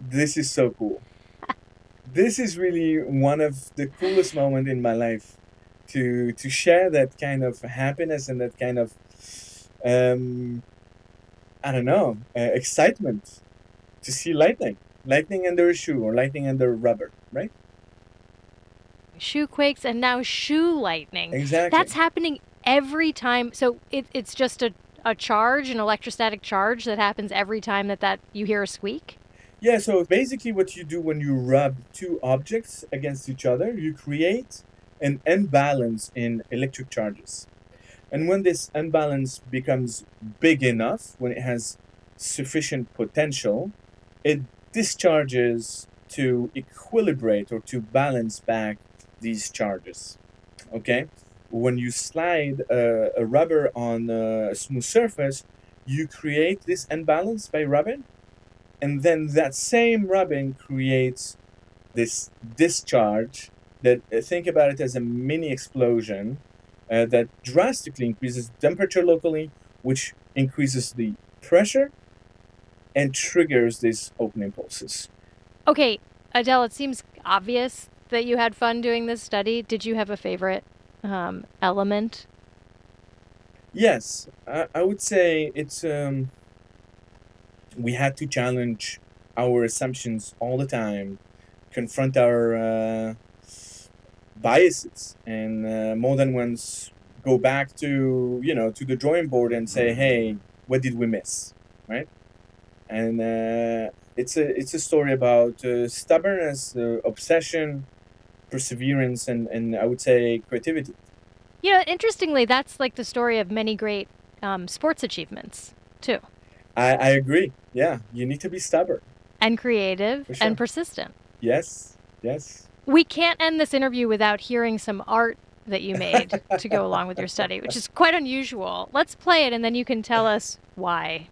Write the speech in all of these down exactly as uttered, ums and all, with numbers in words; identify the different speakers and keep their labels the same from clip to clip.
Speaker 1: This is so cool. This is really one of the coolest moments in my life to to share that kind of happiness and that kind of um, I don't know uh, excitement to see lightning, lightning under a shoe or lightning under rubber, right?
Speaker 2: Shoe quakes and now shoe lightning.
Speaker 1: Exactly.
Speaker 2: That's happening every time. So it, it's just a, a charge, an electrostatic charge that happens every time that, that you hear a squeak?
Speaker 1: Yeah, so basically what you do when you rub two objects against each other, you create an imbalance in electric charges. And when this imbalance becomes big enough, when it has sufficient potential, it discharges to equilibrate or to balance back these charges. Okay? When you slide a, a rubber on a smooth surface, you create this imbalance by rubbing, and then that same rubbing creates this discharge that uh, think about it as a mini explosion uh, that drastically increases the temperature locally, which increases the pressure and triggers these opening pulses.
Speaker 2: Okay, Adele, it seems obvious that you had fun doing this study. Did you have a favorite um, element?
Speaker 1: Yes, I, I would say it's um, we had to challenge our assumptions all the time, confront our uh, biases, and uh, more than once go back to you know to the drawing board and say, hey, what did we miss, right? And uh, it's a it's a story about uh, stubbornness, uh, obsession, perseverance, and and I would say creativity.
Speaker 2: You know, interestingly, that's like the story of many great um, sports achievements, too,
Speaker 1: I, I agree. Yeah, you need to be stubborn
Speaker 2: and creative
Speaker 1: for
Speaker 2: and
Speaker 1: sure.
Speaker 2: persistent.
Speaker 1: Yes, yes.
Speaker 2: We can't end this interview without hearing some art that you made to go along with your study, which is quite unusual. Let's play it and then you can tell us why.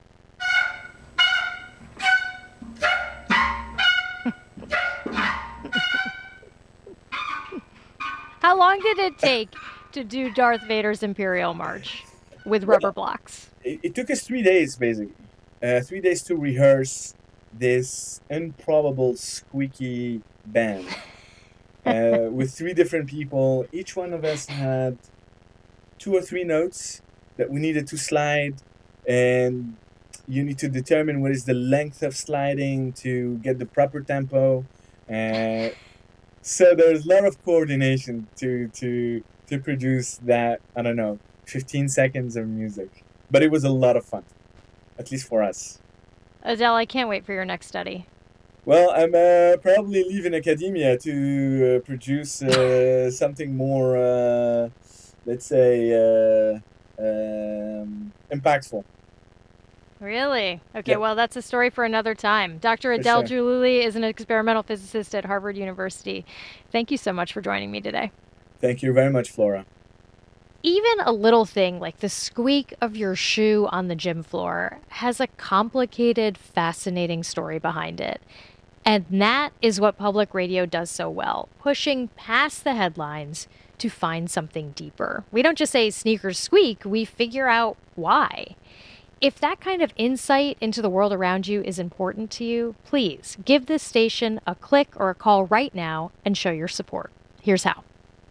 Speaker 2: How long did it take to do Darth Vader's Imperial March with rubber
Speaker 1: Well,
Speaker 2: blocks?
Speaker 1: it, it took us three days basically, uh, three days to rehearse this improbable squeaky band uh, with three different people. Each one of us had two or three notes that we needed to slide, and you need to determine what is the length of sliding to get the proper tempo. Uh, so there's a lot of coordination to to to produce that. I don't know, fifteen seconds of music, but it was a lot of fun, at least for us.
Speaker 2: Adele, I can't wait for your next study.
Speaker 1: Well, I'm uh, probably leaving academia to uh, produce uh, something more, uh, let's say, uh, um, impactful.
Speaker 2: Really? Okay,
Speaker 1: Yep,
Speaker 2: well, that's a story for another time. Doctor
Speaker 1: for
Speaker 2: Adele
Speaker 1: sure.
Speaker 2: Jululi is an experimental physicist at Harvard University. Thank you so much for joining me today.
Speaker 1: Thank you very much, Flora.
Speaker 2: Even a little thing like the squeak of your shoe on the gym floor has a complicated, fascinating story behind it. And that is what public radio does so well, pushing past the headlines to find something deeper. We don't just say sneakers squeak, we figure out why. If that kind of insight into the world around you is important to you, please give this station a click or a call right now and show your support. Here's how.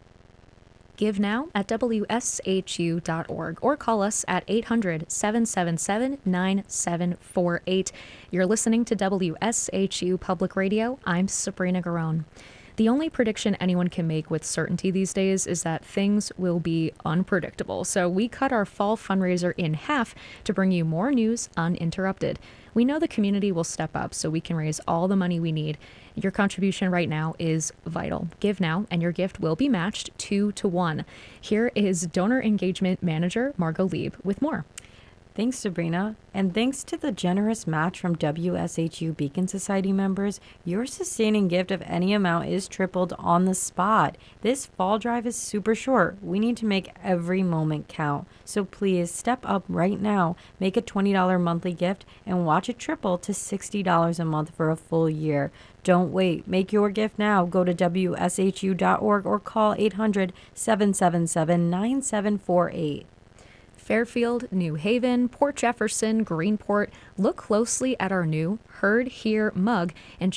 Speaker 3: Give now at W S H U dot org or call us at eight hundred, seven seven seven, nine seven four eight. You're listening to W S H U Public Radio. I'm Sabrina Garone. The only prediction anyone can make with certainty these days is that things will be unpredictable. So we cut our fall fundraiser in half to bring you more news uninterrupted. We know the community will step up so we can raise all the money we need. Your contribution right now is vital. Give now, and your gift will be matched two to one. Here is Donor Engagement Manager Margot Lieb with more.
Speaker 4: Thanks, Sabrina. And thanks to the generous match from W S H U Beacon Society members, your sustaining gift of any amount is tripled on the spot. This fall drive is super short. We need to make every moment count. So please step up right now, make a twenty dollars monthly gift, and watch it triple to sixty dollars a month for a full year. Don't wait. Make your gift now. Go to W S H U dot org or call eight hundred, seven seven seven, nine seven four eight.
Speaker 3: Fairfield, New Haven, Port Jefferson, Greenport. Look closely at our new Heard Here mug and